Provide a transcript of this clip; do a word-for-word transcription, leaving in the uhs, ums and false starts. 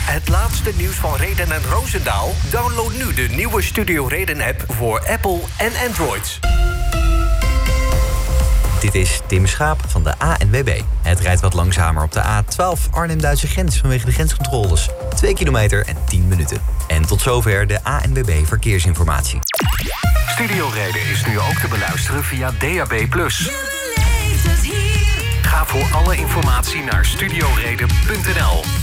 Het laatste nieuws van Reden en Roosendaal? Download nu de nieuwe Studio Reden-app voor Apple en Android. Dit is Tim Schaap van de A N W B. Het rijdt wat langzamer op de A twaalf Arnhem-Duitse grens vanwege de grenscontroles. twee kilometer en tien minuten. En tot zover de A N W B Verkeersinformatie. Studio Reden is nu ook te beluisteren via D A B plus. Ga voor alle informatie naar studio reden punt n l.